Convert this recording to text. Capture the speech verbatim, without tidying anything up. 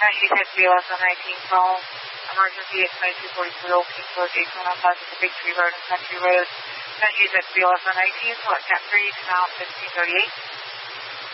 She's at B L S on nineteen phone. Emergency is twenty-two forty-three Oak King Road, Daytona Plaza, the Big Tree Road and Country Road. She's at B L S on nineteen, select Cat three to now fifteen thirty-eight.